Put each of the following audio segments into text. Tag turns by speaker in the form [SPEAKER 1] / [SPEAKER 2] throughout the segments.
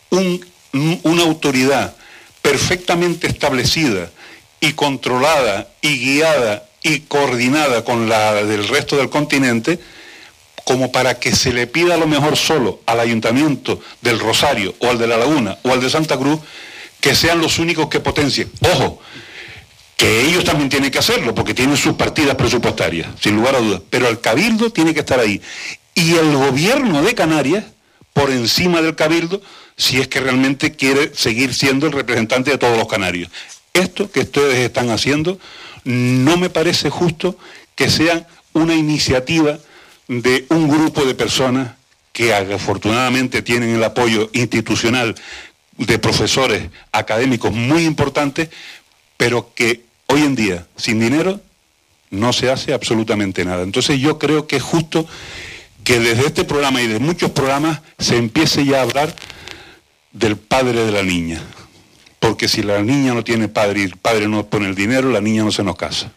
[SPEAKER 1] una autoridad perfectamente establecida y controlada y guiada y coordinada con la del resto del continente, como para que se le pida a lo mejor solo al Ayuntamiento del Rosario o al de La Laguna o al de Santa Cruz que sean los únicos que potencien. Ojo, que ellos también tienen que hacerlo porque tienen sus partidas presupuestarias, sin lugar a dudas, pero el Cabildo tiene que estar ahí. Y el gobierno de Canarias, por encima del Cabildo, si es que realmente quiere seguir siendo el representante de todos los canarios. Esto que ustedes están haciendo no me parece justo que sea una iniciativa de un grupo de personas que afortunadamente tienen el apoyo institucional de profesores académicos muy importantes, pero que hoy en día, sin dinero, no se hace absolutamente nada. Entonces yo creo que es justo que desde este programa y de muchos programas se empiece ya a hablar del padre de la niña. Porque si la niña no tiene padre y el padre no pone el dinero, la niña no se nos casa.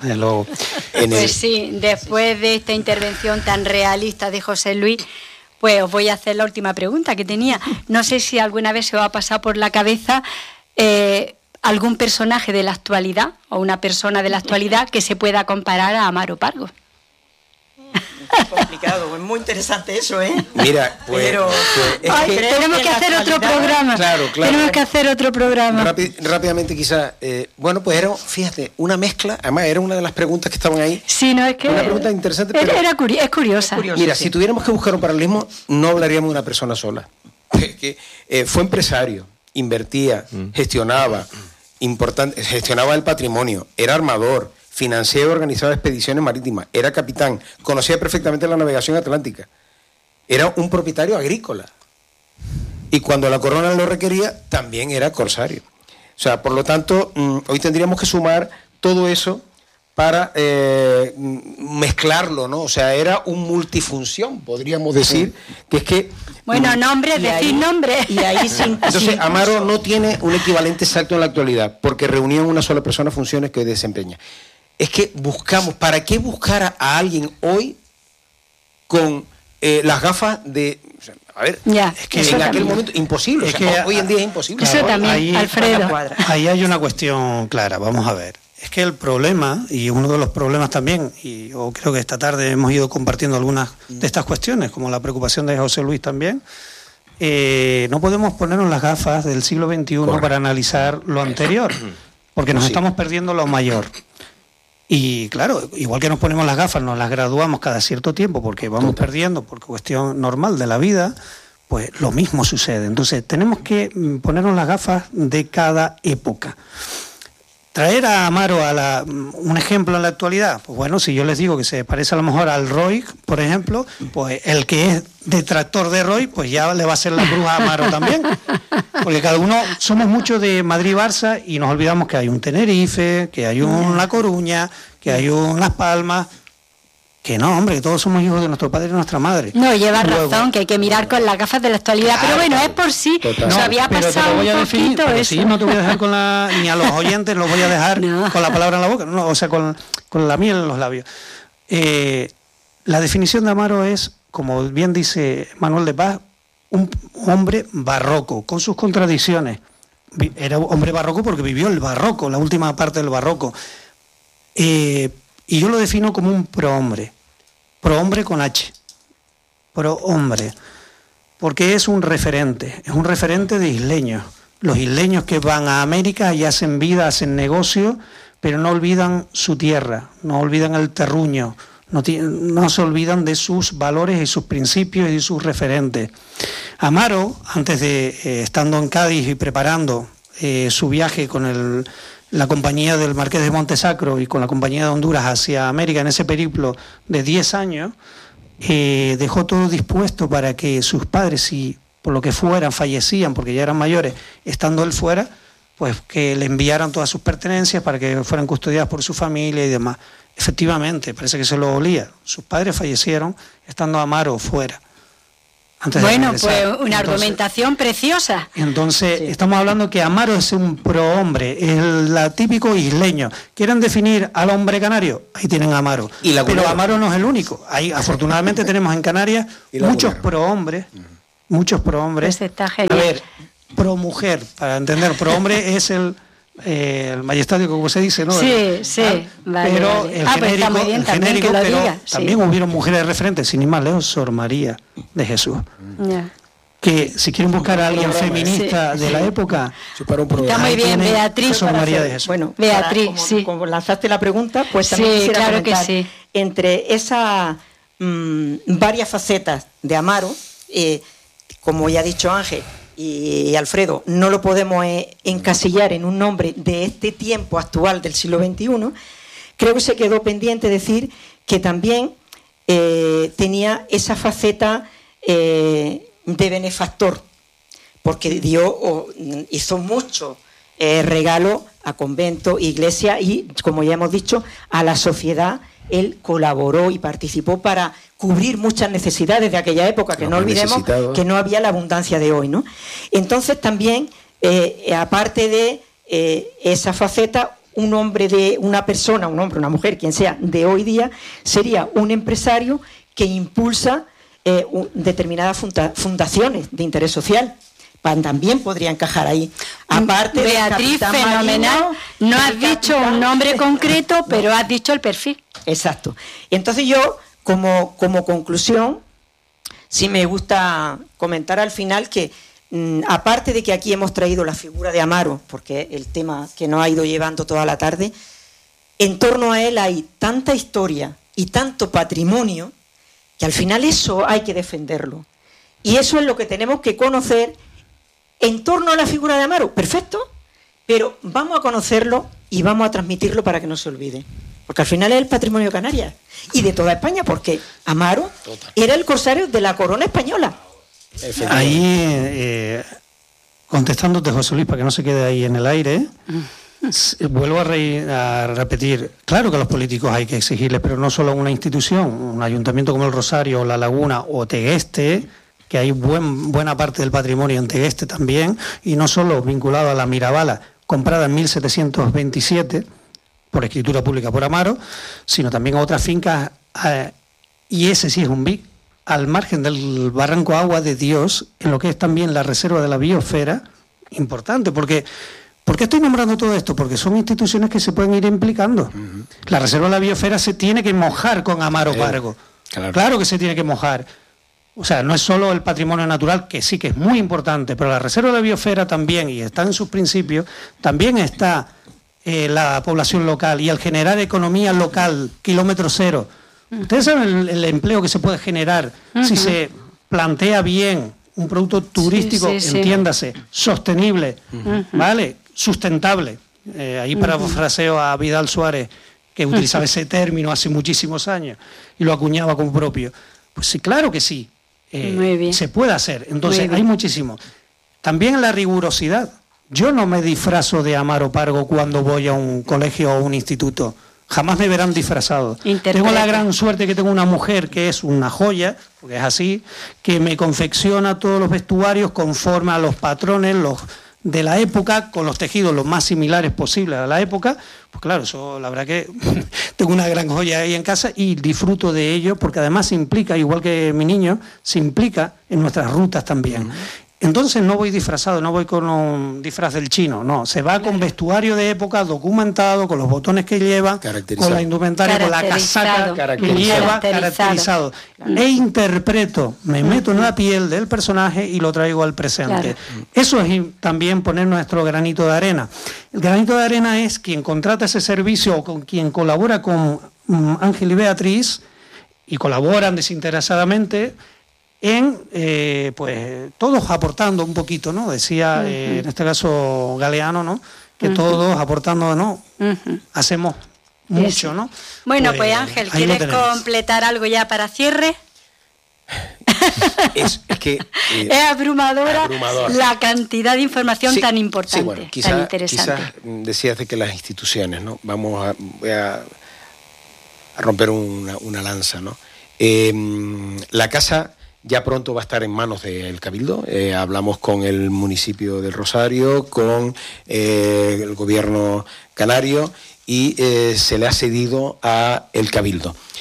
[SPEAKER 2] Pues sí, después de esta intervención tan realista de José Luis, pues os voy a hacer la última pregunta que tenía. No sé si alguna vez se os ha pasado por la cabeza algún personaje de la actualidad o una persona de la actualidad que se pueda comparar a Amaro Pargo.
[SPEAKER 3] Es complicado, es muy interesante eso, ¿eh?
[SPEAKER 4] Mira, tenemos
[SPEAKER 2] que hacer otro programa.
[SPEAKER 4] Claro.
[SPEAKER 2] Tenemos que hacer otro programa.
[SPEAKER 4] Rápidamente quizás. Bueno, pues era, fíjate, una mezcla. Además, era una de las preguntas que estaban ahí.
[SPEAKER 2] Sí, no, es que...
[SPEAKER 4] Una pregunta interesante, pero...
[SPEAKER 2] Es curiosa.
[SPEAKER 4] Mira, sí. Si tuviéramos que buscar un paralelismo, no hablaríamos de una persona sola. Que, fue empresario, invertía, gestionaba el patrimonio, era armador, financiaba y organizaba expediciones marítimas, era capitán, conocía perfectamente la navegación atlántica, era un propietario agrícola y cuando la corona lo requería también era corsario. O sea, por lo tanto, hoy tendríamos que sumar todo eso para mezclarlo, ¿no? O sea, era un multifunción, podríamos decir, que es que...
[SPEAKER 2] Bueno, nombres, decir nombres.
[SPEAKER 3] Y ahí
[SPEAKER 4] Entonces, Amaro no tiene un equivalente exacto en la actualidad, porque reunía en una sola persona funciones que desempeña. Es que buscamos, ¿para qué buscar a alguien hoy con las gafas de... A ver,
[SPEAKER 2] ya,
[SPEAKER 4] es que en aquel momento imposible,
[SPEAKER 5] es que
[SPEAKER 4] hoy en día es imposible.
[SPEAKER 2] Eso también,
[SPEAKER 5] ahí,
[SPEAKER 2] Alfredo.
[SPEAKER 5] Ahí hay una cuestión clara, vamos a ver. Es que el problema, y uno de los problemas también, y yo creo que esta tarde hemos ido compartiendo algunas de estas cuestiones, como la preocupación de José Luis también, no podemos ponernos las gafas del siglo XXI para analizar lo anterior, porque nos estamos perdiendo lo mayor. Y claro, igual que nos ponemos las gafas, nos las graduamos cada cierto tiempo porque vamos perdiendo por cuestión normal de la vida, pues lo mismo sucede. Entonces tenemos que ponernos las gafas de cada época. Traer a Amaro un ejemplo en la actualidad, pues bueno, si yo les digo que se parece a lo mejor al Roy, por ejemplo, pues el que es detractor de Roy, pues ya le va a hacer la bruja a Amaro también, porque cada uno somos muchos de Madrid-Barça y nos olvidamos que hay un Tenerife, que hay un La Coruña, que hay un Las Palmas. Que no, hombre, que todos somos hijos de nuestro padre y nuestra madre.
[SPEAKER 2] No, lleva razón, que hay que mirar con las gafas de la actualidad. Pero bueno, es por sí.
[SPEAKER 5] No,
[SPEAKER 2] se había pasado un poquito eso.
[SPEAKER 5] Sí, no te voy a dejar ni a los oyentes los voy a dejar con la palabra en la boca, no, o sea, con la miel en los labios. La definición de Amaro es, como bien dice Manuel de Paz, un hombre barroco, con sus contradicciones. Era un hombre barroco porque vivió el barroco, la última parte del barroco. Y yo lo defino como un prohombre con H, prohombre, porque es un referente de isleños. Los isleños que van a América y hacen vida, hacen negocio, pero no olvidan su tierra, no olvidan el terruño, no se olvidan de sus valores y sus principios y sus referentes. Amaro, antes de estando en Cádiz y preparando su viaje con la compañía del Marqués de Montesacro y con la compañía de Honduras hacia América en ese periplo de 10 años, dejó todo dispuesto para que sus padres, si por lo que fueran fallecían porque ya eran mayores, estando él fuera, pues que le enviaran todas sus pertenencias para que fueran custodiadas por su familia y demás. Efectivamente, parece que se lo olía. Sus padres fallecieron estando Amaro fuera.
[SPEAKER 2] Bueno, pues una argumentación preciosa.
[SPEAKER 5] Entonces, estamos hablando que Amaro es un prohombre, es el típico isleño. ¿Quieren definir al hombre canario? Ahí tienen a Amaro. Pero Amaro no es el único. Ahí, afortunadamente, tenemos en Canarias muchos prohombres muchos prohombres.
[SPEAKER 2] Pues está genial.
[SPEAKER 5] A ver, pro mujer, para entender, pro hombre es el majestad, como se dice, ¿no?
[SPEAKER 2] Sí, vale,
[SPEAKER 5] pero
[SPEAKER 2] vale.
[SPEAKER 5] el
[SPEAKER 2] Pues
[SPEAKER 5] genérico,
[SPEAKER 2] está muy bien también que lo
[SPEAKER 5] pero
[SPEAKER 2] diga, sí.
[SPEAKER 5] también hubieron mujeres referentes, sin ir más lejos, Sor María de Jesús.
[SPEAKER 2] Ya.
[SPEAKER 5] Que si quieren buscar a alguien feminista de la época,
[SPEAKER 2] está muy bien, Beatriz.
[SPEAKER 5] Sor María de Jesús.
[SPEAKER 3] Bueno,
[SPEAKER 2] Beatriz,
[SPEAKER 3] como lanzaste la pregunta, pues también quisiera
[SPEAKER 2] claro
[SPEAKER 3] comentar,
[SPEAKER 2] que sí.
[SPEAKER 3] entre esas varias facetas de Amaro, como ya ha dicho Ángel y Alfredo, no lo podemos encasillar en un nombre de este tiempo actual del siglo XXI. Creo que se quedó pendiente decir que también tenía esa faceta de benefactor, porque hizo mucho regalo a convento, iglesia y, como ya hemos dicho, a la sociedad. Él colaboró y participó para cubrir muchas necesidades de aquella época, que no olvidemos que no había la abundancia de hoy, ¿no? Entonces también, aparte de esa faceta, un hombre, una mujer, quien sea, de hoy día, sería un empresario que impulsa determinadas fundaciones de interés social. También podría encajar ahí. Aparte,
[SPEAKER 2] Beatriz, fenomenal. No has dicho un nombre concreto, pero has dicho el perfil.
[SPEAKER 3] Exacto. Entonces yo, como conclusión, sí me gusta comentar al final que, aparte de que aquí hemos traído la figura de Amaro, porque es el tema que nos ha ido llevando toda la tarde, en torno a él hay tanta historia y tanto patrimonio que al final eso hay que defenderlo. Y eso es lo que tenemos que conocer en torno a la figura de Amaro. Perfecto, pero vamos a conocerlo y vamos a transmitirlo para que no se olvide. Porque al final es el patrimonio de Canarias y de toda España, porque Amaro era el corsario de la corona española.
[SPEAKER 5] Ahí, contestándote, José Luis, para que no se quede ahí en el aire, vuelvo a repetir, claro que a los políticos hay que exigirles, pero no solo a una institución, un ayuntamiento como el Rosario, La Laguna o Tegueste, que hay buena parte del patrimonio en Tegueste también, y no solo vinculado a la Mirabala, comprada en 1727, por escritura pública por Amaro, sino también a otras fincas, y ese sí es un BIC, al margen del Barranco Agua de Dios, en lo que es también la reserva de la biosfera, importante, porque ¿por qué estoy nombrando todo esto? Porque son instituciones que se pueden ir implicando. La reserva de la biosfera se tiene que mojar con Amaro Pargo. Claro que se tiene que mojar. O sea, no es solo el patrimonio natural, que sí que es muy importante, pero la reserva de la biosfera también, y está en sus principios, también está la población local, y al generar economía local, kilómetro cero. Ustedes saben el empleo que se puede generar si se plantea bien un producto turístico, entiéndase, sostenible, ¿vale? Sustentable. Ahí parafraseo a Vidal Suárez, que utilizaba ese término hace muchísimos años y lo acuñaba como propio. Pues sí, claro que sí. Se puede hacer. Entonces, hay muchísimo. También la rigurosidad. Yo no me disfrazo de Amaro Pargo cuando voy a un colegio o un instituto. Jamás me verán disfrazado. Tengo la gran suerte que tengo una mujer que es una joya, porque es así, que me confecciona todos los vestuarios conforme a los patrones de la época, con los tejidos los más similares posibles a la época. Pues claro, eso la verdad que tengo una gran joya ahí en casa y disfruto de ello, porque además se implica, igual que mi niño, se implica en nuestras rutas también. Entonces no voy disfrazado, no voy con un disfraz del chino, no, se va con vestuario de época documentado, con los botones que lleva, con la indumentaria, con la casaca que lleva, caracterizado. E interpreto, me meto en la piel del personaje y lo traigo al presente. Eso es también poner nuestro granito de arena. El granito de arena es quien contrata ese servicio o con quien colabora con Ángel y Beatriz, y colaboran desinteresadamente, pues todos aportando un poquito, ¿no? Decía en este caso Galeano, ¿no? Que todos aportando, ¿no? Hacemos mucho, ¿no?
[SPEAKER 2] Bueno, pues Ángel, ¿quieres completar algo ya para cierre?
[SPEAKER 4] Es que
[SPEAKER 2] es abrumadora la cantidad de información tan importante,
[SPEAKER 4] sí, bueno,
[SPEAKER 2] tan interesante.
[SPEAKER 4] Quizás decías de que las instituciones, ¿no? Voy a romper una lanza, ¿no? La casa ya pronto va a estar en manos del Cabildo. Hablamos con el municipio del Rosario, con el gobierno canario, y se le ha cedido a el Cabildo.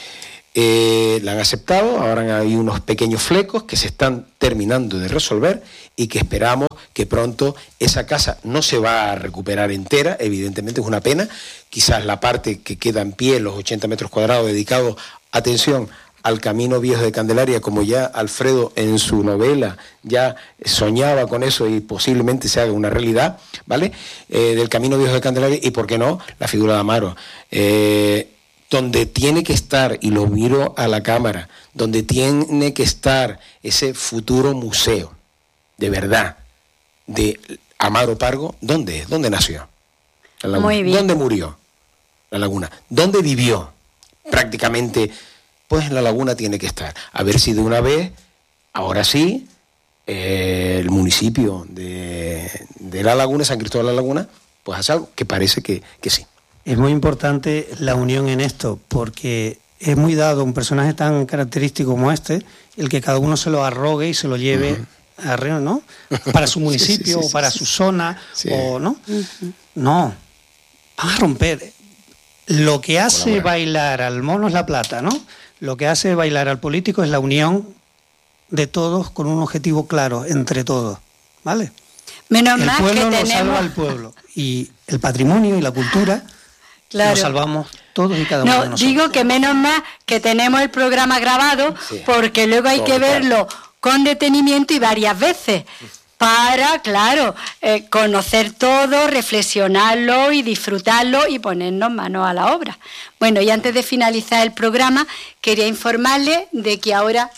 [SPEAKER 4] La han aceptado, ahora hay unos pequeños flecos que se están terminando de resolver y que esperamos que pronto esa casa no se va a recuperar entera, evidentemente es una pena, quizás la parte que queda en pie, los 80 metros cuadrados dedicados, atención, al Camino Viejo de Candelaria, como ya Alfredo en su novela ya soñaba con eso y posiblemente se haga una realidad, ¿vale? Del Camino Viejo de Candelaria y, ¿por qué no?, la figura de Amaro. Donde tiene que estar, y lo miro a la cámara, donde tiene que estar ese futuro museo, de verdad, de Amaro Pargo, ¿dónde es? ¿Dónde nació? La Laguna.
[SPEAKER 2] Muy bien.
[SPEAKER 4] ¿Dónde murió? La Laguna. ¿Dónde vivió? Prácticamente, pues en La Laguna tiene que estar. A ver si de una vez, ahora sí, el municipio de La Laguna, San Cristóbal de La Laguna, pues hace algo que parece que sí.
[SPEAKER 5] Es muy importante la unión en esto, porque es muy dado un personaje tan característico como este, el que cada uno se lo arrogue y se lo lleve arriba, ¿no? Para su municipio o para su zona, o ¿no? No, vamos a romper. Lo que hace bailar al mono es la plata, ¿no? Lo que hace bailar al político es la unión de todos con un objetivo claro, entre todos, ¿vale?
[SPEAKER 2] Menos
[SPEAKER 5] el
[SPEAKER 2] mal
[SPEAKER 5] pueblo
[SPEAKER 2] que
[SPEAKER 5] nos
[SPEAKER 2] tenemos...
[SPEAKER 5] salva al pueblo, y el patrimonio y la cultura
[SPEAKER 2] Claro.
[SPEAKER 5] nos salvamos todos y cada uno de nosotros.
[SPEAKER 2] Digo que menos mal que tenemos el programa grabado, porque luego hay que verlo con detenimiento y varias veces para, claro, conocer todo, reflexionarlo y disfrutarlo y ponernos manos a la obra. Bueno, y antes de finalizar el programa, quería informarle de que ahora...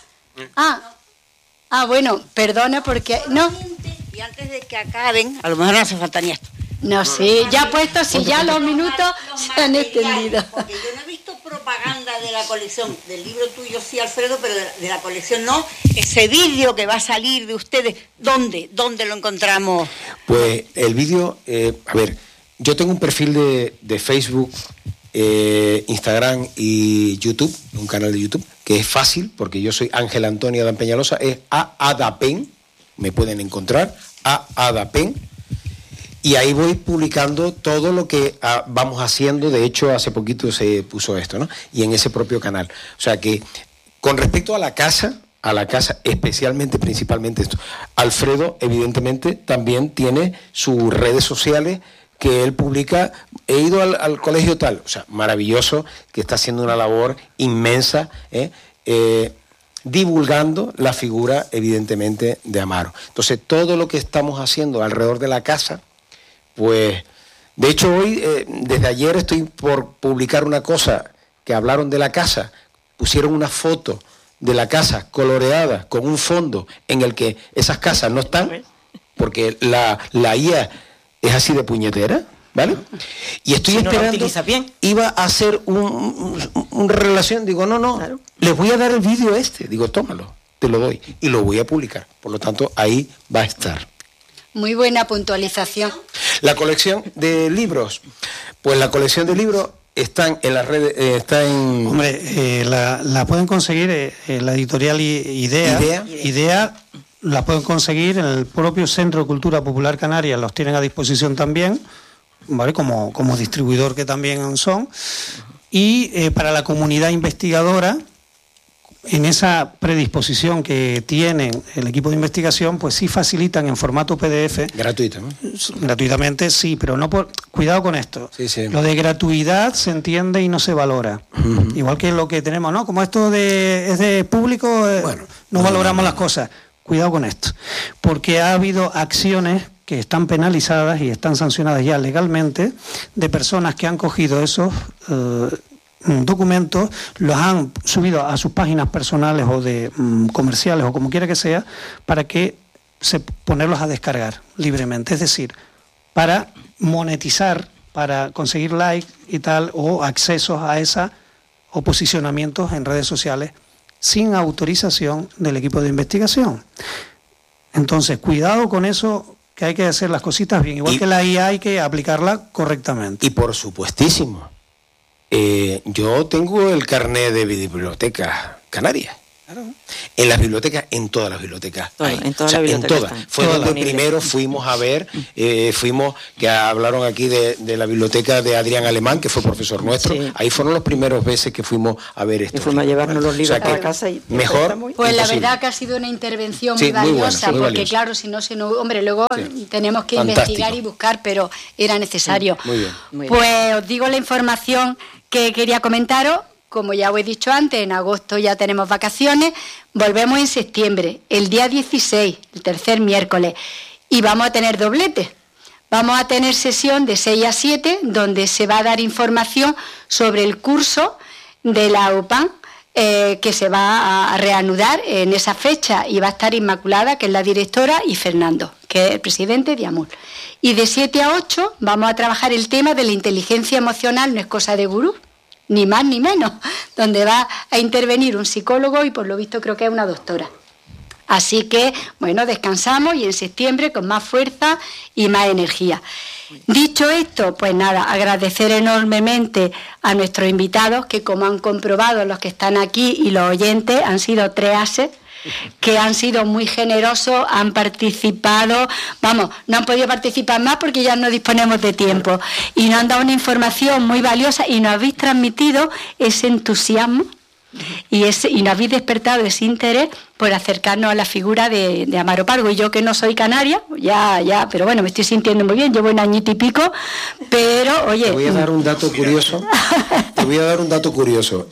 [SPEAKER 2] bueno, perdona porque... no.
[SPEAKER 6] Y antes de que acaben, a lo mejor no hace falta ni esto.
[SPEAKER 2] No, sí, ya puesto, si ya los minutos se han extendido.
[SPEAKER 6] Porque yo no he visto propaganda de la colección, del libro tuyo sí, Alfredo, pero de la colección no. Ese vídeo que va a salir de ustedes, ¿dónde lo encontramos?
[SPEAKER 4] Pues el vídeo, a ver, yo tengo un perfil de Facebook, Instagram y YouTube, un canal de YouTube, que es fácil, porque yo soy Ángel Antonio Adán Peñalosa, es AADAPEN, me pueden encontrar, AADAPEN. Y ahí voy publicando todo lo que vamos haciendo. De hecho, hace poquito se puso esto, ¿no? Y en ese propio canal. O sea que, con respecto a la casa, especialmente, principalmente esto, Alfredo, evidentemente, también tiene sus redes sociales que él publica. He ido al colegio tal. O sea, maravilloso, que está haciendo una labor inmensa, divulgando la figura, evidentemente, de Amaro. Entonces, todo lo que estamos haciendo alrededor de la casa, pues, de hecho hoy, desde ayer estoy por publicar una cosa que hablaron de la casa, pusieron una foto de la casa coloreada con un fondo en el que esas casas no están, porque la IA es así de puñetera, ¿vale? Y estoy esperando, iba a hacer una relación, digo, no, claro, les voy a dar el vídeo digo, tómalo, te lo doy, y lo voy a publicar, por lo tanto, ahí va a estar.
[SPEAKER 2] Muy buena puntualización.
[SPEAKER 4] La colección de libros, pues la colección de libros están en las redes, está en...
[SPEAKER 5] Hombre, la pueden conseguir en la editorial Idea, la pueden conseguir en el propio Centro de Cultura Popular Canaria, los tienen a disposición también, ¿vale? Como distribuidor que también son, y para la comunidad investigadora, en esa predisposición que tienen el equipo de investigación, pues sí facilitan en formato PDF.
[SPEAKER 4] Gratuito, ¿no?
[SPEAKER 5] Gratuitamente, sí, pero no por... Cuidado con esto.
[SPEAKER 4] Sí.
[SPEAKER 5] Lo de gratuidad se entiende y no se valora. Igual que lo que tenemos, ¿no? Como esto es de público, no valoramos las cosas. Cuidado con esto. Porque ha habido acciones que están penalizadas y están sancionadas ya legalmente de personas que han cogido esos... documentos, los han subido a sus páginas personales o de comerciales o como quiera que sea, para que ponerlos a descargar libremente, es decir, para monetizar, para conseguir likes y tal, o accesos a esa, o posicionamientos en redes sociales sin autorización del equipo de investigación. Entonces, cuidado con eso, que hay que hacer las cositas bien, igual que la IA hay que aplicarla correctamente.
[SPEAKER 4] Y por supuestísimo, yo tengo el carnet de Biblioteca Canaria. En las bibliotecas, en todas las bibliotecas.
[SPEAKER 3] En todas las bibliotecas.
[SPEAKER 4] Fue donde primero fuimos a ver, que hablaron aquí de la biblioteca de Adrián Alemán, que fue profesor nuestro. Sí. Ahí fueron los primeros veces que fuimos a ver esto.
[SPEAKER 3] Y fuimos a llevarnos los libros para casa. Y
[SPEAKER 4] mejor.
[SPEAKER 2] Pues la verdad que ha sido una intervención muy valiosa, muy porque claro, si no, hombre, luego tenemos que investigar y buscar, pero era necesario.
[SPEAKER 4] Muy bien.
[SPEAKER 2] Pues os digo la información que quería comentaros. Como ya os he dicho antes, en agosto ya tenemos vacaciones, volvemos en septiembre, el día 16, el tercer miércoles, y vamos a tener doblete. Vamos a tener sesión de 6 a 7, donde se va a dar información sobre el curso de la UPAN, que se va a reanudar en esa fecha, y va a estar Inmaculada, que es la directora, y Fernando, que es el presidente de AMUL. Y de 7 a 8 vamos a trabajar el tema de la inteligencia emocional, no es cosa de gurú, ni más ni menos, donde va a intervenir un psicólogo y por lo visto creo que es una doctora. Así que, bueno, descansamos y en septiembre con más fuerza y más energía. Dicho esto, pues nada, agradecer enormemente a nuestros invitados, que como han comprobado los que están aquí y los oyentes, han sido 3 ases, que han sido muy generosos, han participado, no han podido participar más porque ya no disponemos de tiempo, y nos han dado una información muy valiosa y nos habéis transmitido ese entusiasmo y nos habéis despertado ese interés por acercarnos a la figura de Amaro Pargo. Y yo, que no soy canaria, pero bueno, me estoy sintiendo muy bien, llevo un añito y pico, pero oye...
[SPEAKER 4] Te voy a dar un dato curioso.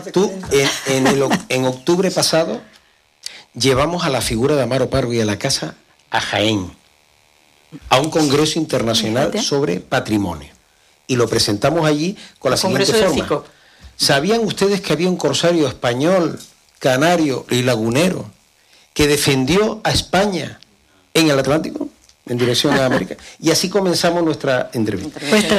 [SPEAKER 4] En octubre pasado llevamos a la figura de Amaro Pargo y a la casa a Jaén, a un congreso internacional sobre patrimonio. Y lo presentamos allí con la siguiente forma. ¿Sabían ustedes que había un corsario español, canario y lagunero que defendió a España en el Atlántico, en dirección a América? Y así comenzamos nuestra entrevista.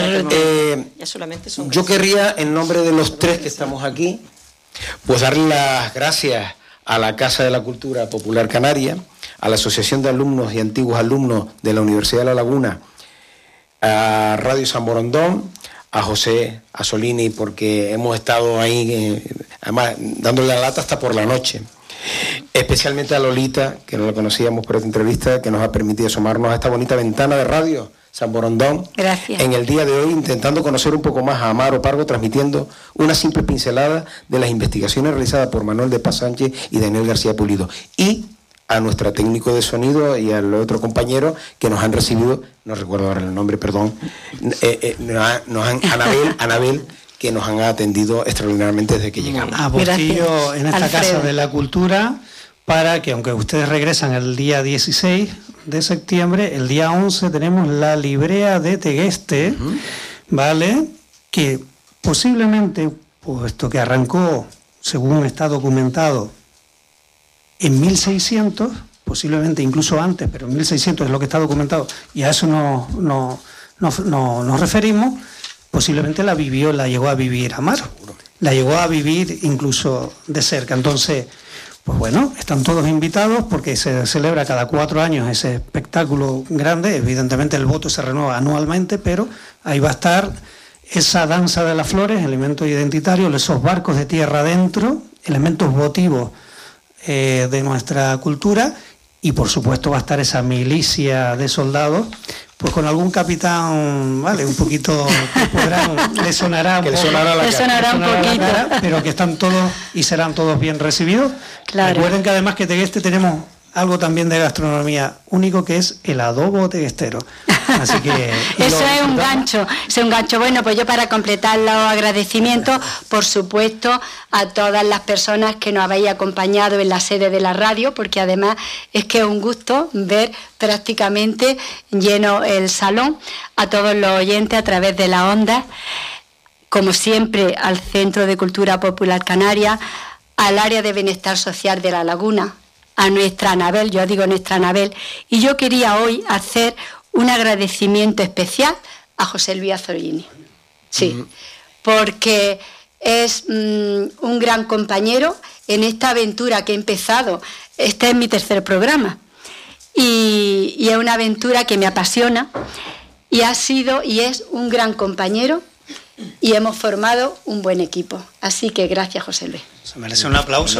[SPEAKER 4] Yo querría, en nombre de los 3 que estamos aquí, pues darle las gracias a la Casa de la Cultura Popular Canaria, a la Asociación de Alumnos y Antiguos Alumnos de la Universidad de La Laguna, a Radio San Borondón, a José Asolini, porque hemos estado ahí, además, dándole la lata hasta por la noche. Especialmente a Lolita, que no la conocíamos por esta entrevista, que nos ha permitido asomarnos a esta bonita ventana de Radio San Borondón.
[SPEAKER 2] Gracias.
[SPEAKER 4] En el día de hoy, intentando conocer un poco más a Amaro Pargo, transmitiendo una simple pincelada de las investigaciones realizadas por Manuel de Paz Sánchez y Daniel García Pulido. Y a nuestro técnico de sonido y al otro compañero que nos han recibido, no recuerdo ahora el nombre, perdón, Anabel, que nos han atendido extraordinariamente desde que llegamos.
[SPEAKER 5] A Bostillo, en esta Casa de la Cultura, para que, aunque ustedes regresan el día 16 de septiembre, el día 11 tenemos la librea de Tegueste, ¿vale? Que posiblemente, puesto que arrancó, según está documentado, en 1600, posiblemente incluso antes, pero en 1600 es lo que está documentado, y a eso nos referimos, posiblemente la llegó a vivir Amaro, la llegó a vivir incluso de cerca. Entonces, pues bueno, están todos invitados porque se celebra cada 4 años ese espectáculo grande. Evidentemente el voto se renueva anualmente, pero ahí va a estar esa danza de las flores, elementos identitarios, esos barcos de tierra adentro, elementos votivos de nuestra cultura, y por supuesto va a estar esa milicia de soldados, pues con algún capitán, vale, un poquito que le sonará un poquito, pero que están todos y serán todos bien recibidos. Claro. Recuerden que además que Tegueste tenemos algo también de gastronomía único, que es el adobo teguestero. Así que
[SPEAKER 2] eso es un gancho. Bueno, pues yo, para completar los agradecimientos, por supuesto, a todas las personas que nos habéis acompañado en la sede de la radio, porque además es que es un gusto ver prácticamente lleno el salón, a todos los oyentes a través de la onda, como siempre al Centro de Cultura Popular Canaria, al área de bienestar social de La Laguna, a nuestra Anabel, yo digo nuestra Anabel, y yo quería hoy hacer un agradecimiento especial a José Luis Asolini. Sí, porque es un gran compañero en esta aventura que he empezado. Este es mi 3er programa y es una aventura que me apasiona, y ha sido y es un gran compañero y hemos formado un buen equipo. Así que gracias, José Luis.
[SPEAKER 5] Se merece un aplauso.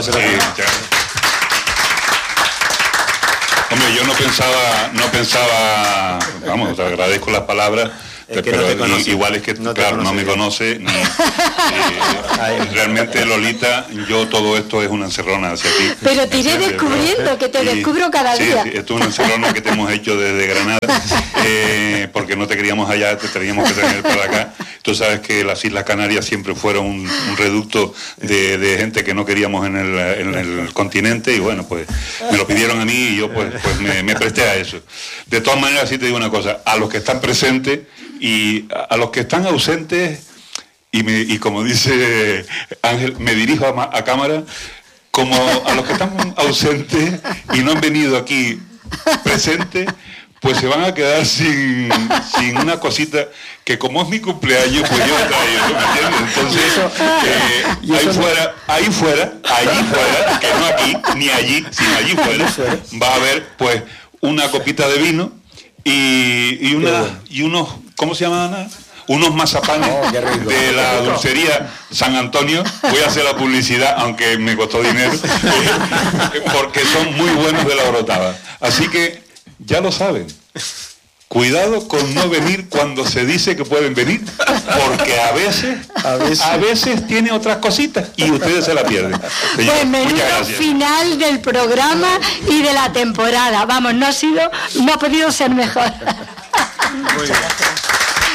[SPEAKER 1] Hombre, yo no pensaba, vamos, te agradezco las palabras, pero no igual es que, no claro, no me conoce, realmente, Lolita, yo todo esto es una encerrona hacia ti.
[SPEAKER 2] Pero te iré descubriendo, que te descubro cada día.
[SPEAKER 1] Sí, esto es una encerrona que te hemos hecho desde Granada, porque no te queríamos allá, te teníamos que tener para acá. Tú sabes que las Islas Canarias siempre fueron un reducto de gente que no queríamos en el continente, y bueno, pues me lo pidieron a mí y yo pues me presté a eso. De todas maneras, sí te digo una cosa, a los que están presentes y a los que están ausentes, y como dice Ángel, me dirijo a cámara, como a los que están ausentes y no han venido aquí presentes, pues se van a quedar sin una cosita que, como es mi cumpleaños, pues yo he traído, ¿me entiendes? Entonces, allí fuera, que no aquí, ni allí, sino allí fuera, va a haber pues una copita de vino y unos, ¿cómo se llaman, Ana? Unos mazapanes de la dulcería San Antonio. Voy a hacer la publicidad, aunque me costó dinero, porque son muy buenos de la Orotava. Así que ya lo saben. Cuidado con no venir cuando se dice que pueden venir, porque a veces tiene otras cositas y ustedes se la pierden.
[SPEAKER 2] Señor, pues menudo final del programa y de la temporada. Vamos, no ha podido ser mejor.
[SPEAKER 5] Muy bien.